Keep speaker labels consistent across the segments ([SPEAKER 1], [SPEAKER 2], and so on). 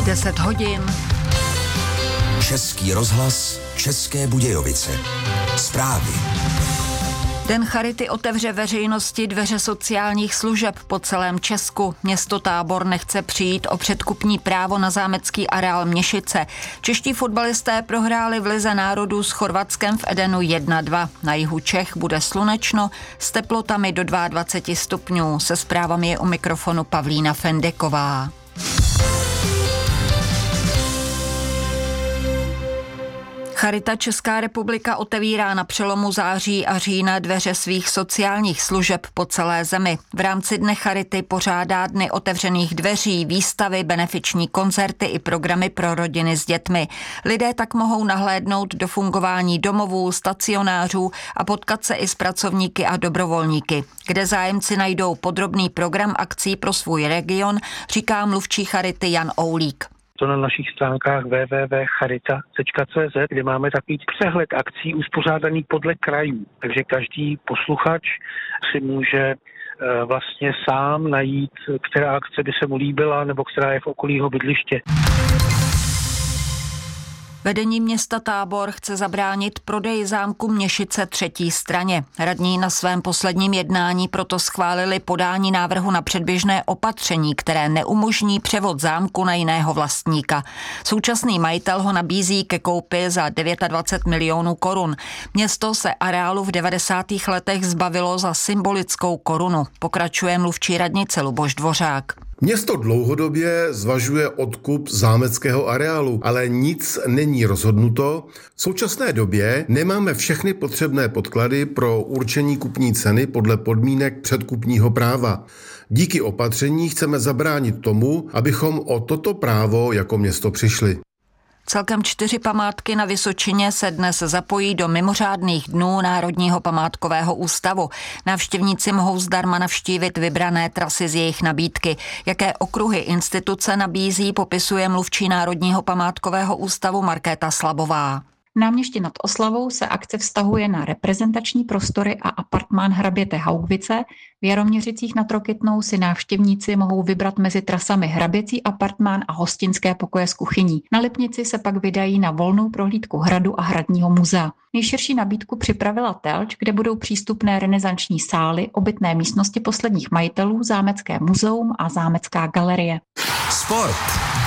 [SPEAKER 1] 10 hodin.
[SPEAKER 2] Český rozhlas, České Budějovice. Zprávy.
[SPEAKER 1] Den charity otevře veřejnosti dveře sociálních služeb po celém Česku. Město Tábor nechce přijít o předkupní právo na zámecký areál Měšice. Čeští fotbalisté prohráli v Lize národů s Chorvatskem v Edenu 1-2. Na jihu Čech bude slunečno s teplotami do 22 stupňů. Se zprávami je u mikrofonu Pavlína Fendeková. Charita Česká republika otevírá na přelomu září a října dveře svých sociálních služeb po celé zemi. V rámci Dne charity pořádá dny otevřených dveří, výstavy, benefiční koncerty i programy pro rodiny s dětmi. Lidé tak mohou nahlédnout do fungování domovů, stacionářů a potkat se i s pracovníky a dobrovolníky. Kde zájemci najdou podrobný program akcí pro svůj region, říká mluvčí charity Jan Oulík.
[SPEAKER 3] To na našich stránkách www.charita.cz, kde máme takový přehled akcí uspořádaný podle krajů. Takže každý posluchač si může vlastně sám najít, která akce by se mu líbila nebo která je v okolí jeho bydliště.
[SPEAKER 1] Vedení města Tábor chce zabránit prodeji zámku Měšice třetí straně. Radní na svém posledním jednání proto schválili podání návrhu na předběžné opatření, které neumožní převod zámku na jiného vlastníka. Současný majitel ho nabízí ke koupi za 29 milionů korun. Město se areálu v 90. letech zbavilo za symbolickou korunu. Pokračuje mluvčí radnice Luboš Dvořák.
[SPEAKER 4] Město dlouhodobě zvažuje odkup zámeckého areálu, ale nic není rozhodnuto. V současné době nemáme všechny potřebné podklady pro určení kupní ceny podle podmínek předkupního práva. Díky opatření chceme zabránit tomu, abychom o toto právo jako město přišli.
[SPEAKER 1] Celkem 4 památky na Vysočině se dnes zapojí do mimořádných dnů Národního památkového ústavu. Návštěvníci mohou zdarma navštívit vybrané trasy z jejich nabídky. Jaké okruhy instituce nabízí, popisuje mluvčí Národního památkového ústavu Markéta Slabová.
[SPEAKER 5] V Náměstí nad Oslavou se akce vztahuje na reprezentační prostory a apartmán hraběte Haugvice. V Jaroměřicích nad Rokytnou si návštěvníci mohou vybrat mezi trasami hraběcí apartmán a hostinské pokoje s kuchyní. Na Lipnici se pak vydají na volnou prohlídku hradu a hradního muzea. Nejširší nabídku připravila Telč, kde budou přístupné renesanční sály, obytné místnosti posledních majitelů, zámecké muzeum a zámecká galerie.
[SPEAKER 2] Sport.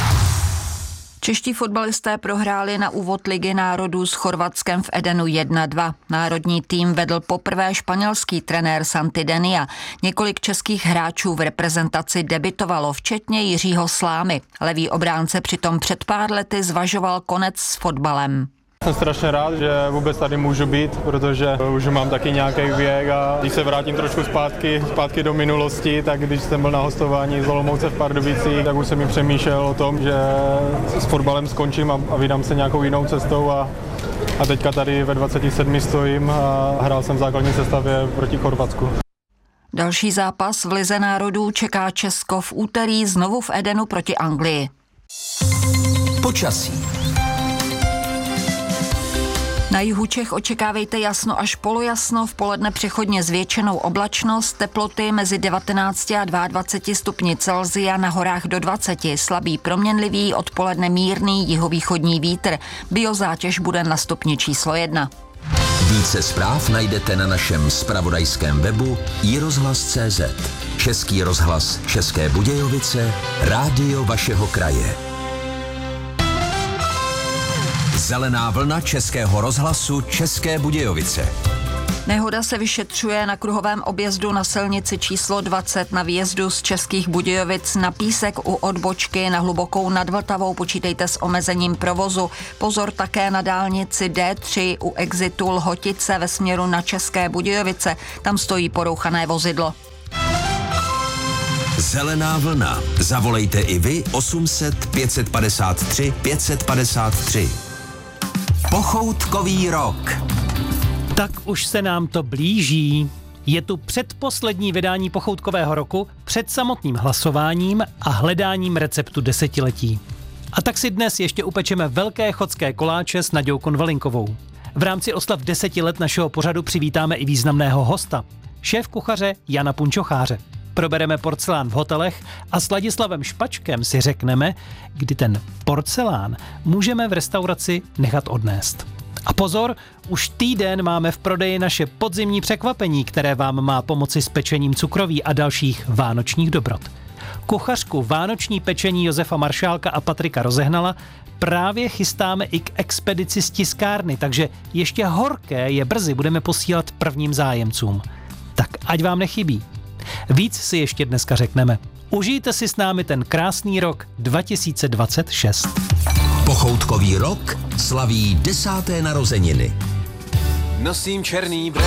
[SPEAKER 1] Čeští fotbalisté prohráli na úvod Ligy národů s Chorvatskem v Edenu 1-2. Národní tým vedl poprvé španělský trenér Santi Denia. Několik českých hráčů v reprezentaci debutovalo, včetně Jiřího Slámy. Levý obránce přitom před pár lety zvažoval konec s fotbalem.
[SPEAKER 6] Jsem strašně rád, že vůbec tady můžu být, protože už mám taky nějaký věk a když se vrátím trošku zpátky do minulosti, tak když jsem byl na hostování z Olomouce v Pardubicích, tak už jsem mi přemýšlel o tom, že s fotbalem skončím a vydám se nějakou jinou cestou a teďka tady ve 27 stojím a hrál jsem v základní sestavě proti Chorvatsku.
[SPEAKER 1] Další zápas v Lize národů čeká Česko v úterý znovu v Edenu proti Anglii.
[SPEAKER 2] Počasí.
[SPEAKER 1] Na jihu Čech očekávejte jasno až polojasno, v poledne přechodně zvětšenou oblačnost, teploty mezi 19 a 22 stupni Celsia, na horách do 20, slabý proměnlivý, odpoledne mírný jihovýchodní vítr. Biozátěž bude na stupni číslo 1.
[SPEAKER 2] Více zpráv najdete na našem zpravodajském webu iRozhlas.cz. Český rozhlas České Budějovice, rádio vašeho kraje. Zelená vlna Českého rozhlasu České Budějovice.
[SPEAKER 1] Nehoda se vyšetřuje na kruhovém objezdu na silnici číslo 20 na výjezdu z Českých Budějovic na Písek u odbočky na Hlubokou nad Vltavou. Počítejte s omezením provozu. Pozor také na dálnici D3 u exitu Lhotice ve směru na České Budějovice. Tam stojí porouchané vozidlo.
[SPEAKER 2] Zelená vlna. Zavolejte i vy 800 553 553. Pochoutkový rok.
[SPEAKER 7] Tak už se nám to blíží. Je tu předposlední vydání pochoutkového roku před samotným hlasováním a hledáním receptu desetiletí. A tak si dnes ještě upečeme velké chodské koláče s Naďou Konvalinkovou. V rámci oslav 10 let našeho pořadu přivítáme i významného hosta, šéf kuchaře Jana Punčocháře. probereme porcelán v hotelech a s Ladislavem Špačkem si řekneme, kdy ten porcelán můžeme v restauraci nechat odnést. A pozor, už týden máme v prodeji naše podzimní překvapení, které vám má pomoci s pečením cukroví a dalších vánočních dobrot. Kuchařku vánoční pečení Josefa Maršálka a Patrika Rozehnala právě chystáme i k expedici z tiskárny, takže ještě horké je brzy budeme posílat prvním zájemcům. Tak ať vám nechybí. Víc si ještě dneska řekneme. Užijte si s námi ten krásný rok 2026.
[SPEAKER 2] Pochoutkový rok slaví 10. narozeniny.
[SPEAKER 8] Nosím černý dres.